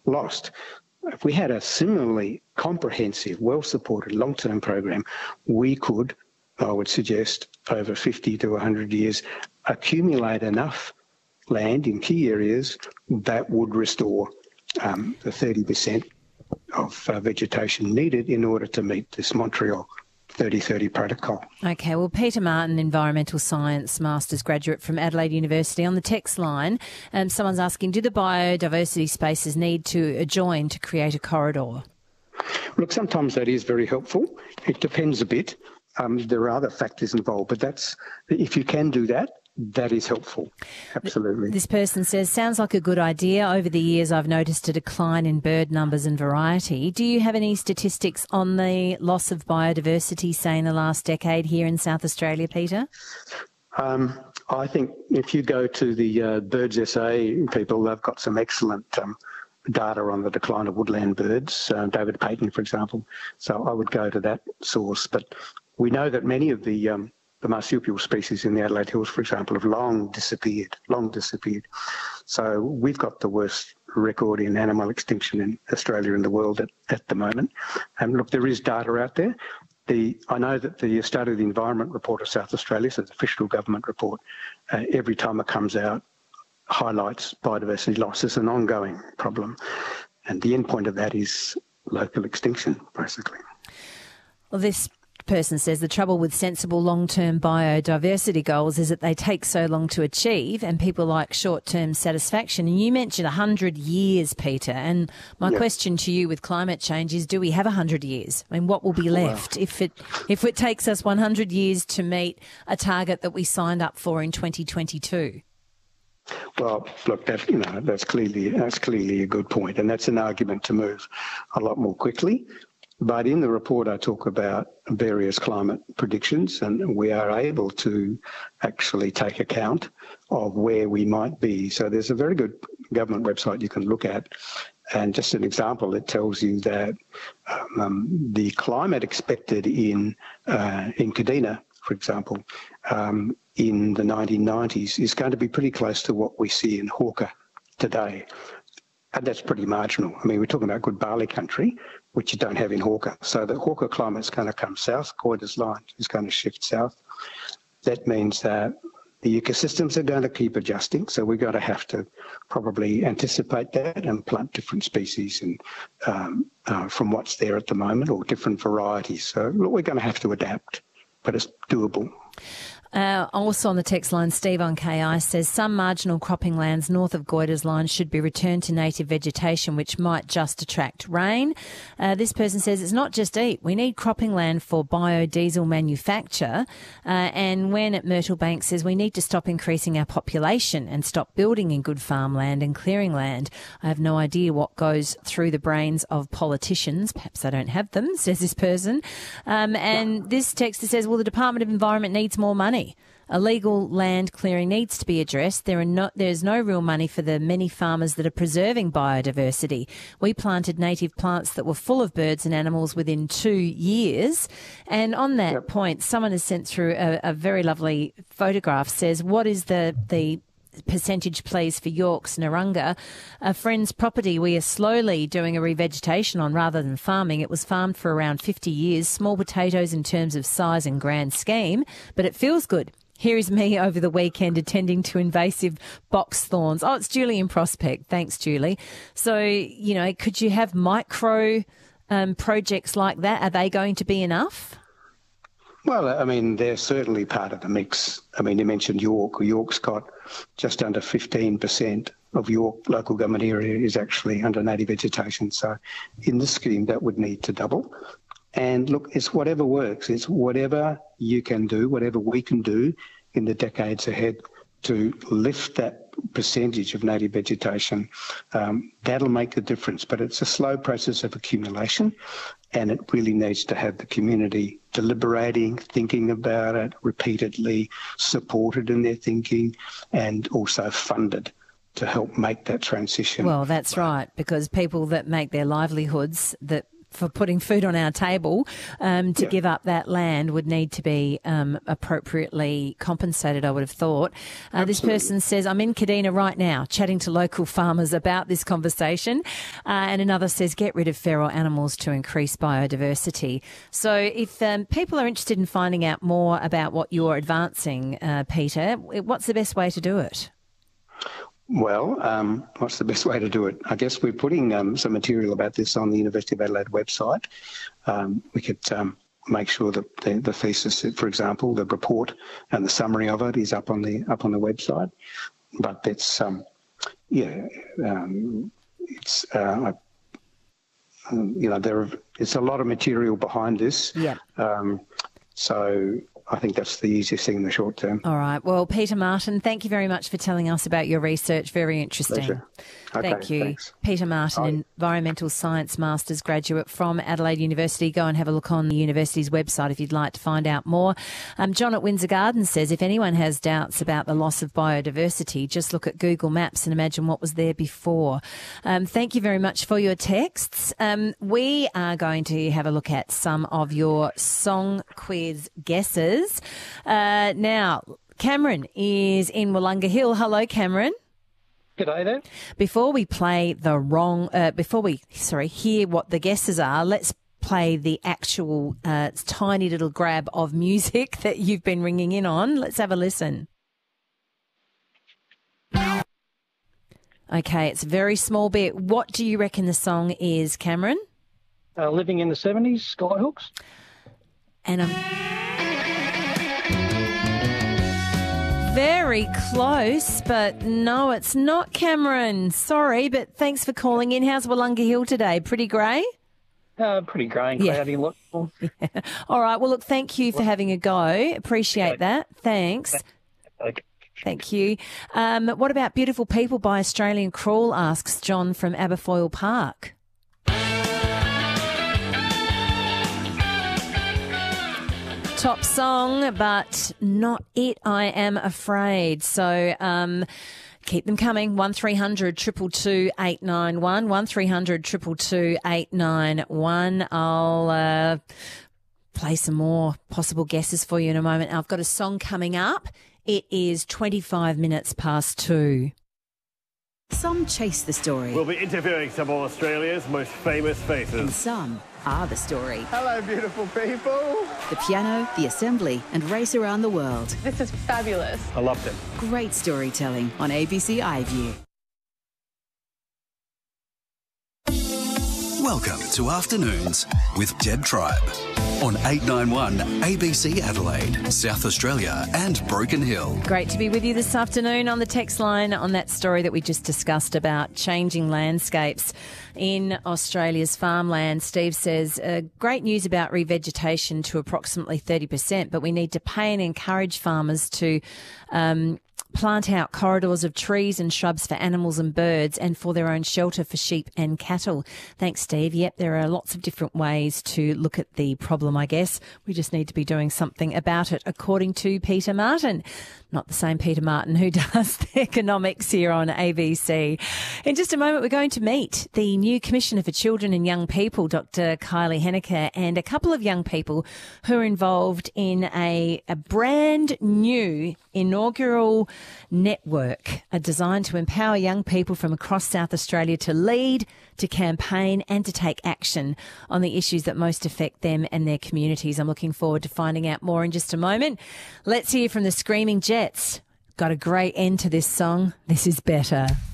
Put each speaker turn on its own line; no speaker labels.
lost. If we had a similarly comprehensive, well-supported long-term program, we could, I would suggest, over 50 to 100 years, accumulate enough land in key areas that would restore the 30% of vegetation needed in order to meet this Montreal 3030 protocol.
Okay, well, Peter Martin, Environmental Science Masters graduate from Adelaide University. On the text line, someone's asking, do the biodiversity spaces need to adjoin to create a corridor?
Look, sometimes that is very helpful. It depends a bit. There are other factors involved, but if you can do that, that is helpful. Absolutely.
This person says, sounds like a good idea. Over the years, I've noticed a decline in bird numbers and variety. Do you have any statistics on the loss of biodiversity, say, in the last decade here in South Australia, Peter?
I think if you go to the Birds SA people, they've got some excellent data on the decline of woodland birds, David Payton, for example. So I would go to that source. But we know that many of the marsupial species in the Adelaide Hills, for example, have long disappeared. So we've got the worst record in animal extinction in Australia and the world at the moment. And look, there is data out there. I know that the State of the Environment report of South Australia, so the official government report, every time it comes out, highlights biodiversity loss as an ongoing problem. And the end point of that is local extinction, basically.
Well, this person says the trouble with sensible long-term biodiversity goals is that they take so long to achieve and people like short-term satisfaction. And you mentioned 100 years, Peter, and my question to you with climate change is, do we have 100 years? I mean, what will be left if it takes us 100 years to meet a target that we signed up for in 2022?
Well, look, that's clearly a good point, and that's an argument to move a lot more quickly. But in the report, I talk about various climate predictions, and we are able to actually take account of where we might be. So there's a very good government website you can look at. And just an example, it tells you that the climate expected in Kadina, for example, in the 1990s is going to be pretty close to what we see in Hawker today. And that's pretty marginal. I mean, we're talking about good barley country, which you don't have in Hawker. So the Hawker climate's going to come south. Goyder's line is going to shift south. That means that the ecosystems are going to keep adjusting. So we're going to have to probably anticipate that and plant different species and from what's there at the moment, or different varieties. So look, we're going to have to adapt, but it's doable.
Also on the text line, Steve on KI says some marginal cropping lands north of Goyder's line should be returned to native vegetation, which might just attract rain. This person says it's not just eat. We need cropping land for biodiesel manufacture. And when at Myrtle Bank says we need to stop increasing our population and stop building in good farmland and clearing land. I have no idea what goes through the brains of politicians. Perhaps I don't have them, says this person. And this texter says, well, the Department of Environment needs more money. Illegal land clearing needs to be addressed. There's no real money for the many farmers that are preserving biodiversity. We planted native plants that were full of birds and animals within 2 years. And on that point, someone has sent through a very lovely photograph, says, what is the percentage, please, for York's Narunga, a friend's property we are slowly doing a revegetation on rather than farming. It was farmed for around 50 years, small potatoes in terms of size and grand scheme, but it feels good. Here is me over the weekend attending to invasive box thorns. Oh, it's Julie in Prospect. Thanks, Julie. So, could you have micro projects like that? Are they going to be enough?
Well, I mean, they're certainly part of the mix. I mean, you mentioned York. York's got just under 15% of York local government area is actually under native vegetation. So in this scheme, that would need to double. And look, it's whatever works. It's whatever you can do, whatever we can do in the decades ahead to lift that percentage of native vegetation. That'll make a difference. But it's a slow process of accumulation, and it really needs to have the community deliberating, thinking about it repeatedly, supported in their thinking, and also funded to help make that transition.
Well, that's right, because people that make their livelihoods, that for putting food on our table, to give up that land would need to be appropriately compensated, I would have thought. This person says, I'm in Kadina right now chatting to local farmers about this conversation. And another says, get rid of feral animals to increase biodiversity. So if people are interested in finding out more about what you're advancing, Peter, what's the best way to do it?
Well, what's the best way to do it? I guess we're putting some material about this on the University of Adelaide website. We could make sure that the thesis, for example, the report and the summary of it is up on the website. But it's it's a lot of material behind this.
Yeah.
So I think that's the easiest thing in the short term.
All right. Well, Peter Martin, thank you very much for telling us about your research. Very interesting.
Pleasure. Okay,
thank you.
Thanks.
Peter Martin, Environmental Science Masters graduate from Adelaide University. Go and have a look on the university's website if you'd like to find out more. John at Windsor Gardens says, if anyone has doubts about the loss of biodiversity, just look at Google Maps and imagine what was there before. Thank you very much for your texts. We are going to have a look at some of your song quiz guesses. Now, Cameron is in Wollonga Hill. Hello, Cameron.
G'day there.
Before we play hear what the guesses are, let's play the actual tiny little grab of music that you've been ringing in on. Let's have a listen. Okay, it's a very small bit. What do you reckon the song is, Cameron?
Living in the 70s, Skyhooks.
And very close, but no, it's not, Cameron. Sorry, but thanks for calling in. How's Wollonga Hill today? Pretty grey?
Pretty grey and cloudy. Yeah.
All right. Well, look, thank you for having a go. Appreciate that. Thanks.
Okay.
Thank you. What about Beautiful People by Australian Crawl, asks John from Aberfoyle Park. Top song, but not it, I am afraid. So keep them coming. 1300 222 891. 1300 222 891. I'll play some more possible guesses for you in a moment. I've got a song coming up. It is 25 minutes past 2.
Some chase the story.
We'll be interviewing some of Australia's most famous faces.
And some are the story.
Hello, beautiful people.
The piano, the assembly, and race around the world.
This is fabulous.
I loved it.
Great storytelling on ABC iView.
Welcome to Afternoons with Deb Tribe on 891 ABC Adelaide, South Australia and Broken Hill.
Great to be with you this afternoon on the text line on that story that we just discussed about changing landscapes in Australia's farmland. Steve says, great news about revegetation to approximately 30%, but we need to pay and encourage farmers to plant out corridors of trees and shrubs for animals and birds and for their own shelter for sheep and cattle. Thanks, Steve. Yep, there are lots of different ways to look at the problem, I guess. We just need to be doing something about it, according to Peter Martin. Not the same Peter Martin who does the economics here on ABC. In just a moment, we're going to meet the new Commissioner for Children and Young People, Dr. Kylie Henniker, and a couple of young people who are involved in a brand new inaugural network designed to empower young people from across South Australia to lead, to campaign and to take action on the issues that most affect them and their communities. I'm looking forward to finding out more in just a moment. Let's hear from the Screaming Jets. Got a great end to this song. This is Better.